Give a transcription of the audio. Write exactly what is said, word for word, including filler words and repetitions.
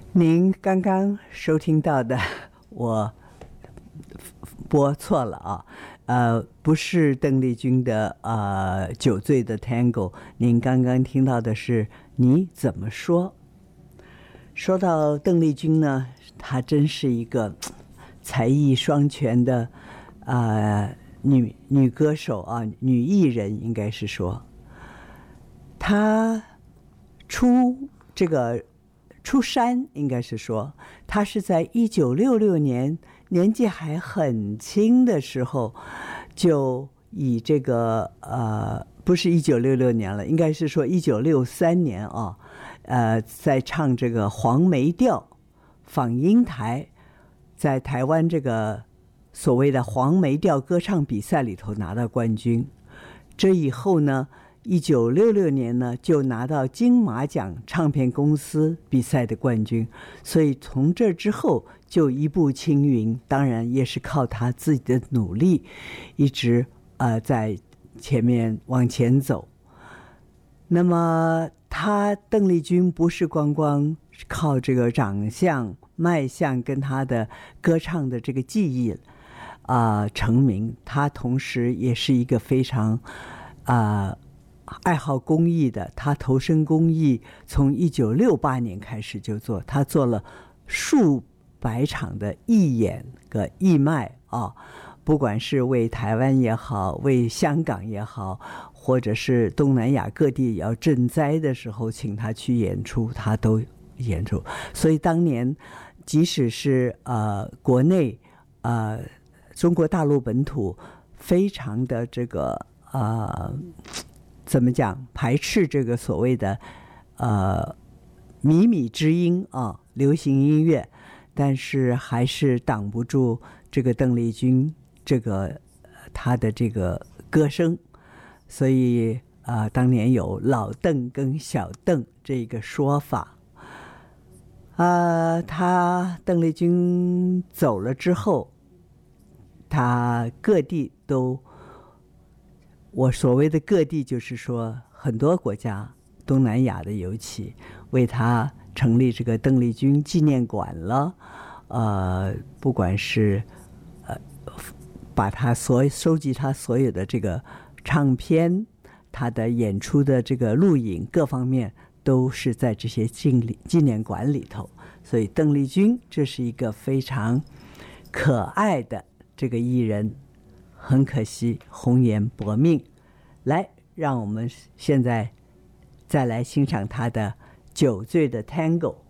您刚刚收听到的，我播错了啊，呃，不是邓丽君的呃酒醉的 Tango， 您刚刚听到的是你怎么说？说到邓丽君呢，她真是一个才艺双全的呃女女歌手啊，女艺人应该是说，她出这个。出山应该是说，他是在一九六六年年纪还很轻的时候，就以这个呃，不是一九六六年了，应该是说一九六三年啊，呃，在唱这个黄梅调访英台，在台湾这个所谓的黄梅调歌唱比赛里头拿到冠军。这以后呢？一九六六年呢，就拿到金马奖唱片公司比赛的冠军，所以从这之后就一步青云，当然也是靠他自己的努力，一直呃在前面往前走。那么他邓丽君不是光光靠这个长相、卖相跟他的歌唱的这个技艺啊、呃、成名，他同时也是一个非常啊。呃爱好公益的，他投身公益，从一九六八年开始就做，他做了数百场的义演和义卖啊，不管是为台湾也好，为香港也好，或者是东南亚各地要赈灾的时候，请他去演出，他都演出。所以当年，即使是呃国内呃中国大陆本土非常的这个呃。怎么讲？排斥这个所谓的呃靡靡之音啊，流行音乐，但是还是挡不住这个邓丽君这个她的这个歌声，所以啊、呃，当年有老邓跟小邓这个说法。啊、呃，她邓丽君走了之后，她各地都。我所谓的各地，就是说很多国家，东南亚的尤其为他成立这个邓丽君纪念馆了，呃，不管是呃把他所收集他所有的这个唱片，他的演出的这个录影各方面都是在这些纪纪念馆里头，所以邓丽君这是一个非常可爱的这个艺人。很可惜，红颜薄命。来，让我们现在再来欣赏他的酒醉的 Tango。